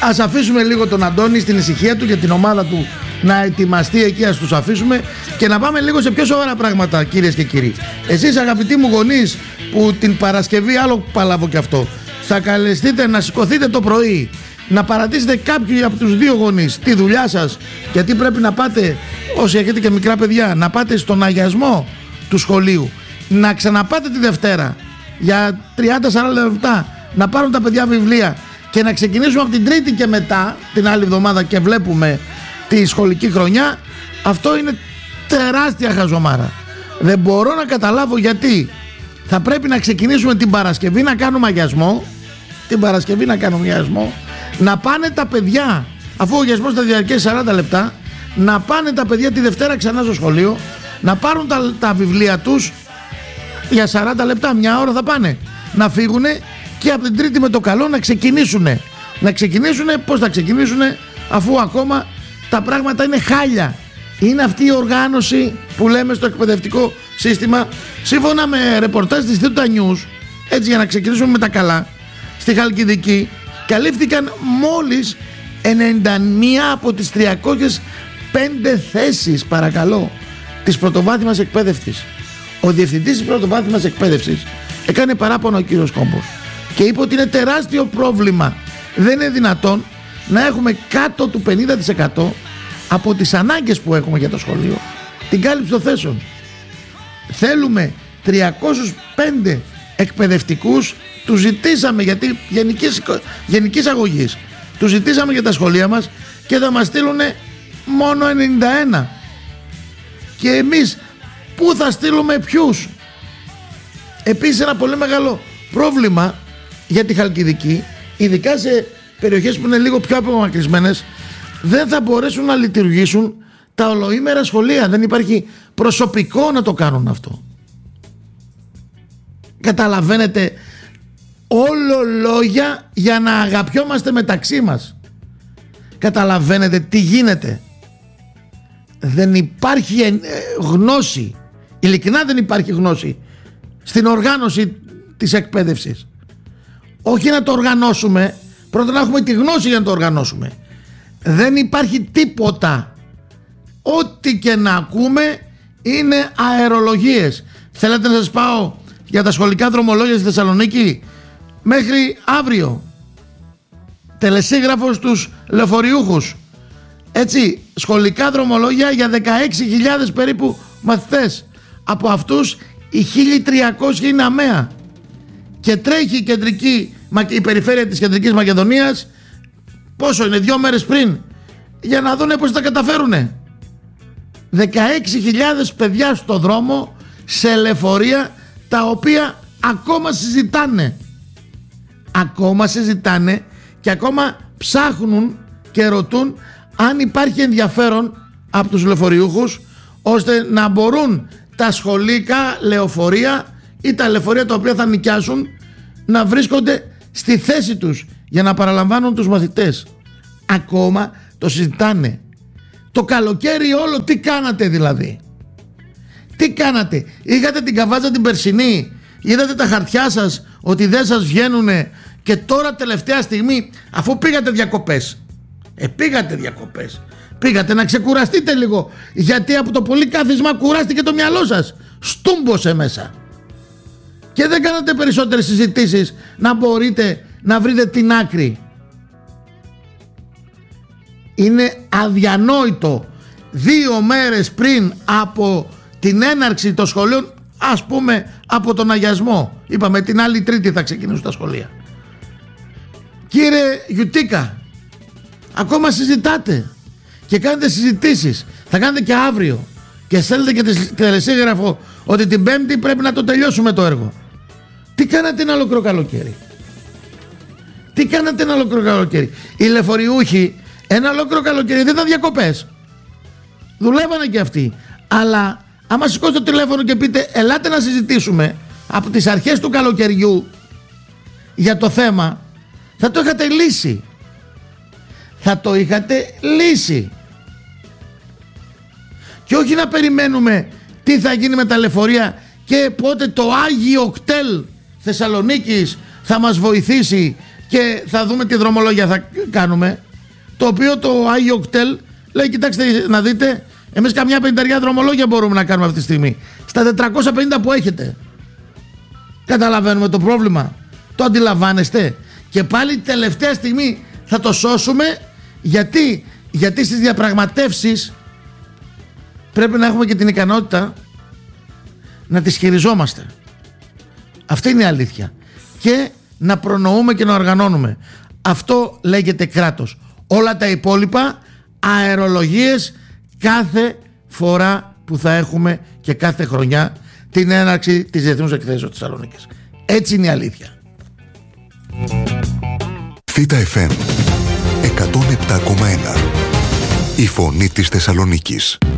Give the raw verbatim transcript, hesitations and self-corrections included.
Ας αφήσουμε λίγο τον Αντώνη στην ησυχία του και την ομάδα του να ετοιμαστεί εκεί, ας τους αφήσουμε και να πάμε λίγο σε πιο σοβαρά πράγματα, κυρίες και κύριοι. Εσείς αγαπητοί μου γονείς που την Παρασκευή, άλλο παλαβό και αυτό, θα καλεστείτε να σηκωθείτε το πρωί, να παρατήσετε κάποιοι από τους δύο γονείς τη δουλειά σας, γιατί πρέπει να πάτε, όσοι έχετε και μικρά παιδιά, να πάτε στον αγιασμό του σχολείου, να ξαναπάτε τη Δευτέρα για τριάντα σαράντα λεπτά, να πάρουν τα παιδιά βιβλία και να ξεκινήσουμε από την Τρίτη και μετά την άλλη εβδομάδα και βλέπουμε τη σχολική χρονιά. Αυτό είναι τεράστια χαζομάρα. Δεν μπορώ να καταλάβω γιατί θα πρέπει να ξεκινήσουμε την Παρασκευή να κάνουμε αγιασμό, την Παρασκευή να κάνουμε αγιασμό, να πάνε τα παιδιά, αφού ο αγιασμός θα διαρκέσει σαράντα λεπτά, να πάνε τα παιδιά τη Δευτέρα ξανά στο σχολείο, να πάρουν τα, τα βιβλία τους για σαράντα λεπτά, μια ώρα θα πάνε, να φύγουνε και από την Τρίτη με το καλό να ξεκινήσουνε. Να ξεκινήσουνε, πώς θα ξεκινήσουνε, αφού ακόμα τα πράγματα είναι χάλια. Είναι αυτή η οργάνωση που λέμε στο εκπαιδευτικό σύστημα. Σύμφωνα με ρεπορτάζ της Θήτα News, έτσι για να ξεκινήσουμε με τα καλά, στη Χαλκιδική καλύφθηκαν μόλις ενενήντα μία από τις τριακόσιες πέντε θέσεις, παρακαλώ, της πρωτοβάθμιας εκπαίδευσης. Ο διευθυντής της πρωτοβάθμιας εκπαίδευσης έκανε παράπονο, ο κύριος Κόμπος, και είπε ότι είναι τεράστιο πρόβλημα. Δεν είναι δυνατόν να έχουμε κάτω του πενήντα τοις εκατό από τις ανάγκες που έχουμε για το σχολείο την κάλυψη των θέσεων. Θέλουμε τριακόσιους πέντε εκπαιδευτικούς, τους ζητήσαμε, γιατί γενικής, γενικής αγωγής τους ζητήσαμε για τα σχολεία μας και θα μας στείλουν μόνο ενενήντα ένα. Και εμείς πού θα στείλουμε ποιους? Επίσης ένα πολύ μεγάλο πρόβλημα για τη Χαλκιδική, ειδικά σε περιοχές που είναι λίγο πιο απομακρυσμένες, δεν θα μπορέσουν να λειτουργήσουν τα ολοήμερα σχολεία. Δεν υπάρχει προσωπικό να το κάνουν αυτό. Καταλαβαίνετε, όλο λόγια για να αγαπιόμαστε μεταξύ μας. Καταλαβαίνετε τι γίνεται? Δεν υπάρχει γνώση, ειλικρινά δεν υπάρχει γνώση στην οργάνωση της εκπαίδευσης. Όχι να το οργανώσουμε, πρώτα να έχουμε τη γνώση για να το οργανώσουμε. Δεν υπάρχει τίποτα. Ό,τι και να ακούμε είναι αερολογίες. Θέλετε να σας πάω για τα σχολικά δρομολόγια στη Θεσσαλονίκη? Μέχρι αύριο τελεσίγραφο στους λεωφοριούχους. Έτσι, σχολικά δρομολόγια για δεκαέξι χιλιάδες περίπου μαθητές. Από αυτούς οι χίλια τριακόσιοι είναι ΑΜΕΑ. Και τρέχει η, κεντρική, η περιφέρεια της Κεντρικής Μακεδονίας, πόσο είναι, δύο μέρες πριν, για να δούνε πώς τα καταφέρουνε. δεκαέξι χιλιάδες παιδιά στο δρόμο, σε λεωφορεία, τα οποία ακόμα συζητάνε. Ακόμα συζητάνε και ακόμα ψάχνουν και ρωτούν αν υπάρχει ενδιαφέρον από τους λεωφοριούχους, ώστε να μπορούν τα σχολικά λεωφορεία ή τα λεωφορεία τα οποία θα νοικιάσουν να βρίσκονται στη θέση τους για να παραλαμβάνουν τους μαθητές. Ακόμα το συζητάνε. Το καλοκαίρι όλο τι κάνατε δηλαδή? Τι κάνατε? Είχατε την καβάτζα την περσινή, είδατε τα χαρτιά σας ότι δεν σας βγαίνουνε και τώρα τελευταία στιγμή, αφού πήγατε διακοπές, ε, πήγατε διακοπές, πήγατε να ξεκουραστείτε λίγο, γιατί από το πολύ κάθισμα κουράστηκε το μυαλό σας, στούμπωσε μέσα. Και δεν κάνατε περισσότερες συζητήσεις να μπορείτε να βρείτε την άκρη. Είναι αδιανόητο δύο μέρες πριν από την έναρξη των σχολείων, ας πούμε από τον αγιασμό, είπαμε την άλλη Τρίτη θα ξεκινήσουν τα σχολεία. Κύριε Γιουτίκα, ακόμα συζητάτε και κάνετε συζητήσεις. Θα κάνετε και αύριο και στέλνετε και τελεσίγραφο ότι την Πέμπτη πρέπει να το τελειώσουμε το έργο. Τι κάνατε ένα ολόκληρο καλοκαίρι? Τι κάνατε ένα ολόκληρο καλοκαίρι? Οι λεωφοριούχοι ένα ολόκληρο καλοκαίρι δεν ήταν διακοπές. Δουλεύανε και αυτοί. Αλλά άμα σηκώσετε το τηλέφωνο και πείτε ελάτε να συζητήσουμε από τις αρχές του καλοκαιριού για το θέμα, θα το είχατε λύσει. Θα το είχατε λύσει. Και όχι να περιμένουμε τι θα γίνει με τα λεωφορεία και πότε το Άγιο Κτέλ Θεσσαλονίκης θα μας βοηθήσει και θα δούμε τι δρομολόγια θα κάνουμε. Το οποίο το Άγιο Κτέλ λέει, κοιτάξτε να δείτε, εμείς καμιά πενταριά δρομολόγια μπορούμε να κάνουμε αυτή τη στιγμή στα τετρακόσια πενήντα που έχετε. Καταλαβαίνουμε το πρόβλημα? Το αντιλαμβάνεστε? Και πάλι τελευταία στιγμή θα το σώσουμε. Γιατί, γιατί στις διαπραγματεύσεις πρέπει να έχουμε και την ικανότητα να τις χειριζόμαστε. Αυτή είναι η αλήθεια. Και να προνοούμε και να οργανώνουμε. Αυτό λέγεται κράτος. Όλα τα υπόλοιπα αερολογίες κάθε φορά που θα έχουμε και κάθε χρονιά την έναρξη της Διεθνούς Εκθέσεως της Θεσσαλονίκης. Έτσι είναι η αλήθεια. Θήτα εφ εμ εκατόν επτά κόμμα ένα. Η φωνή της Θεσσαλονίκης.